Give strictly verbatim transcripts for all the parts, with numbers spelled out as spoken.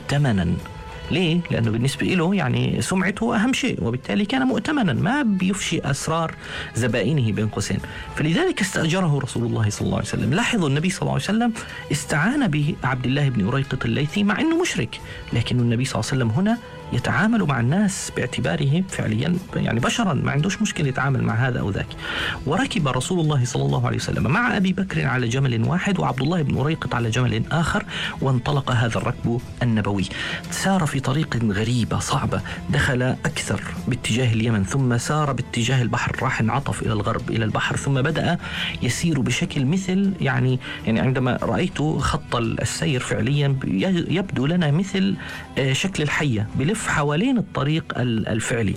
مؤتمنا. ليه؟ لأنه بالنسبة له يعني سمعته أهم شيء، وبالتالي كان مؤتمنا ما بيفشي أسرار زبائنه بين قوسين. فلذلك استأجره رسول الله صلى الله عليه وسلم. لاحظوا النبي صلى الله عليه وسلم استعان به عبد الله بن أريقط الليثي مع أنه مشرك، لكن النبي صلى الله عليه وسلم هنا يتعامل مع الناس باعتباره فعليا يعني بشرا، ما عندوش مشكلة يتعامل مع هذا أو ذاك. وركب رسول الله صلى الله عليه وسلم مع أبي بكر على جمل واحد وعبد الله بن أريقط على جمل آخر، وانطلق هذا الركب النبوي. سار في طريق غريبة صعبة، دخل أكثر باتجاه اليمن، ثم سار باتجاه البحر، راح انعطف إلى الغرب إلى البحر، ثم بدأ يسير بشكل مثل يعني يعني عندما رأيت خط السير فعليا يبدو لنا مثل شكل الحية بلف حوالين الطريق الفعلي.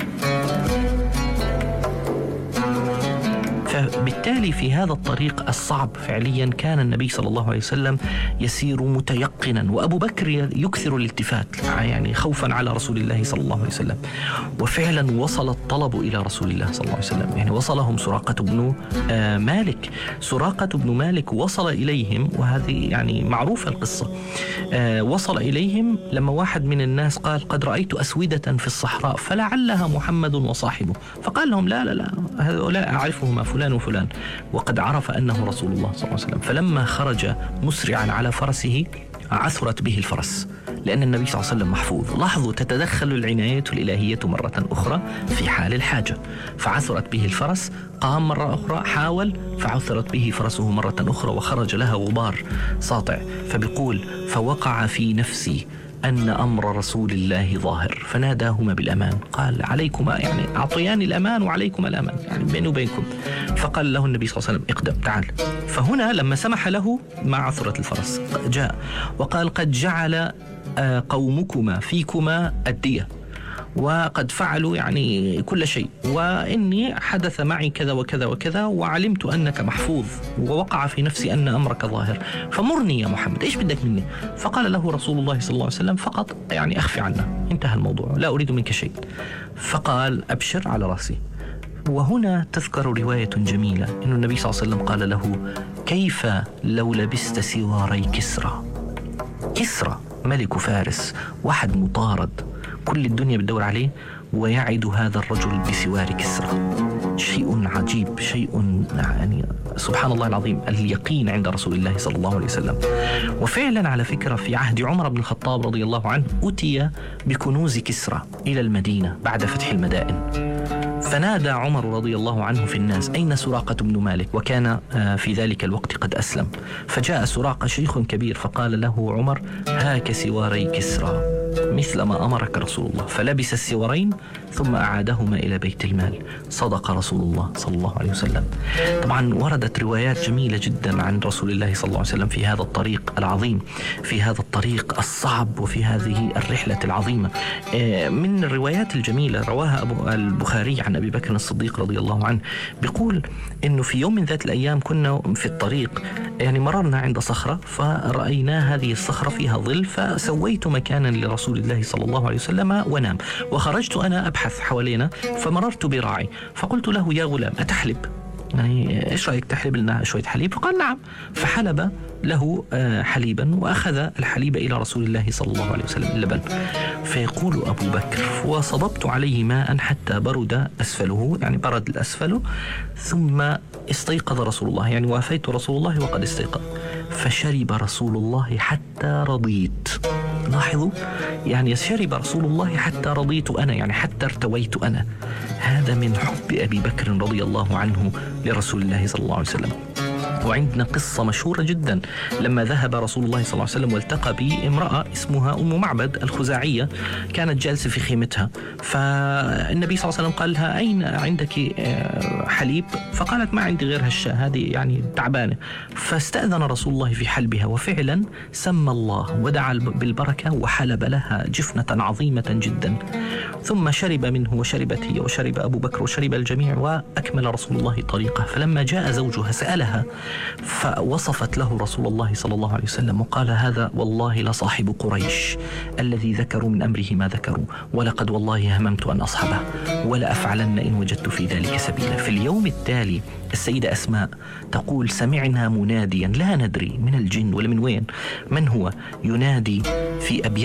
فبالتالي في هذا الطريق الصعب فعليا كان النبي صلى الله عليه وسلم يسير متيقنا، وأبو بكر يكثر الالتفات يعني خوفا على رسول الله صلى الله عليه وسلم. وفعلا وصل الطلب إلى رسول الله صلى الله عليه وسلم، يعني وصلهم سراقة بن آه مالك. سراقة بن مالك وصل إليهم، وهذه يعني معروفة القصة. آه وصل إليهم لما واحد من الناس قال: قد رأيت أسودة في الصحراء فلعلها محمد وصاحبه. فقال لهم: لا لا لا هؤلاء أعرفهما فلان وفلان، وقد عرف أنه رسول الله صلى الله عليه وسلم. فلما خرج مسرعا على فرسه عثرت به الفرس، لأن النبي صلى الله عليه وسلم محفوظ. لاحظوا تتدخل العناية الإلهية مرة أخرى في حال الحاجة، فعثرت به الفرس، قام مرة أخرى حاول فعثرت به فرسه مرة أخرى وخرج لها غبار ساطع. فبيقول: فوقع في نفسي أن أمر رسول الله ظاهر، فناداهما بالأمان، قال: عليكما يعني أعطياني الأمان وعليكما الأمان يعني بيني وبينكم. فقال له النبي صلى الله عليه وسلم: اقدم تعال. فهنا لما سمح له مع عثرة الفرس جاء وقال: قد جعل قومكما فيكما الدية، وقد فعلوا يعني كل شيء، وإني حدث معي كذا وكذا وكذا، وعلمت أنك محفوظ، ووقع في نفسي أن أمرك ظاهر، فمرني يا محمد، إيش بدك مني؟ فقال له رسول الله صلى الله عليه وسلم: فقط يعني أخفي عنا، انتهى الموضوع، لا أريد منك شيء. فقال: أبشر على رأسي. وهنا تذكر رواية جميلة إن النبي صلى الله عليه وسلم قال له: كيف لو لبست سواري كسرى؟ كسرى ملك فارس، واحد مطارد كل الدنيا بتدور عليه، ويعد هذا الرجل بسوار كسرى. شيء عجيب، شيء يعني سبحان الله العظيم، اليقين عند رسول الله صلى الله عليه وسلم. وفعلا على فكرة في عهد عمر بن الخطاب رضي الله عنه أتي بكنوز كسرى إلى المدينة بعد فتح المدائن، فنادى عمر رضي الله عنه في الناس: أين سراقة بن مالك؟ وكان في ذلك الوقت قد أسلم. فجاء سراقة شيخ كبير فقال له عمر: هاك سواري كسرى مثل ما أمرك رسول الله. فلبس السوارين ثم أعادهما إلى بيت المال. صدق رسول الله صلى الله عليه وسلم. طبعا وردت روايات جميلة جدا عن رسول الله صلى الله عليه وسلم في هذا الطريق العظيم، في هذا الطريق الصعب، وفي هذه الرحلة العظيمة. من الروايات الجميلة رواها أبو البخاري عن أبي بكر الصديق رضي الله عنه، بيقول إنه في يوم من ذات الأيام كنا في الطريق، يعني مررنا عند صخرة فرأينا هذه الصخرة فيها ظل، فسويت مكانا لرسول الله صلى الله عليه وسلم ونام، وخرجت أنا أبحث حوالينا فمررت براعي فقلت له: يا غلام أتحلب؟ يعني إيش رأيك تحلب لنا شوية حليب؟ فقال: نعم. فحلب له حليبا وأخذ الحليب إلى رسول الله صلى الله عليه وسلم اللبن. فيقول أبو بكر: وصببت عليه ماء حتى برد أسفله، يعني برد الأسفل، ثم استيقظ رسول الله، يعني وافيت رسول الله وقد استيقظ، فشرب رسول الله حتى رضيت. لاحظوا يعني شرب رسول الله حتى رضيت أنا، يعني حتى ارتويت أنا. هذا من حب أبي بكر رضي الله عنه لرسول الله صلى الله عليه وسلم. وعندنا قصة مشهورة جدا لما ذهب رسول الله صلى الله عليه وسلم والتقى بامرأة اسمها أم معبد الخزاعية، كانت جالسة في خيمتها، فالنبي صلى الله عليه وسلم قال لها: أين عندك حليب؟ فقالت: ما عندي غير هالشاة هذه، يعني تعبانة. فاستأذن رسول الله في حلبها، وفعلا سمى الله ودعا بالبركة وحلب لها جفنة عظيمة جدا، ثم شرب منه وشربت هي وشرب أبو بكر وشرب الجميع، وأكمل رسول الله طريقه. فلما جاء زوجها سألها فوصفت له رسول الله صلى الله عليه وسلم وقال: هذا والله لصاحب قريش الذي ذكروا من أمره ما ذكروا، ولقد والله هممت أن أصحبه ولا أفعلن إن وجدت في ذلك سبيلا. في اليوم التالي السيدة أسماء تقول: سمعنا مناديا لا ندري من الجن ولا من وين، من هو ينادي في أبيات